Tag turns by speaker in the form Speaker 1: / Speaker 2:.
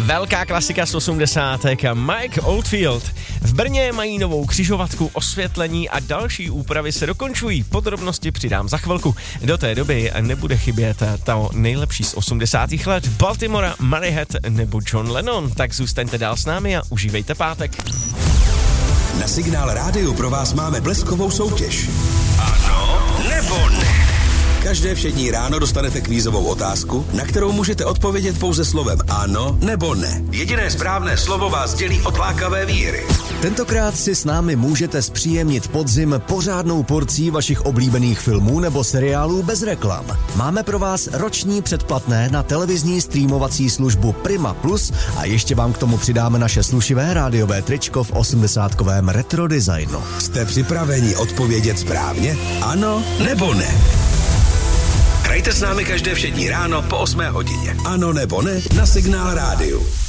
Speaker 1: Velká klasika z 80. Mike Oldfield. V Brně mají novou křižovatku, osvětlení a další úpravy se dokončují. Podrobnosti přidám za chvilku. Do té doby nebude chybět to nejlepší z 80. let. Baltimora, Murray Head nebo John Lennon. Tak zůstaňte dál s námi a užívejte pátek.
Speaker 2: Na Signál rádiu pro vás máme bleskovou soutěž. Ano nebo ne? Každé všední ráno dostanete kvízovou otázku, na kterou můžete odpovědět pouze slovem ano nebo ne. Jediné správné slovo vás dělí od lákavé výhry.
Speaker 3: Tentokrát si s námi můžete zpříjemnit podzim pořádnou porcí vašich oblíbených filmů nebo seriálů bez reklam. Máme pro vás roční předplatné na televizní streamovací službu Prima Plus a ještě vám k tomu přidáme naše slušivé rádiové tričko v 80kovém retro designu.
Speaker 2: Jste připraveni odpovědět správně? Ano nebo ne? Hrajte s námi každé všední ráno po 8 hodině. Ano nebo ne na Signál rádiu.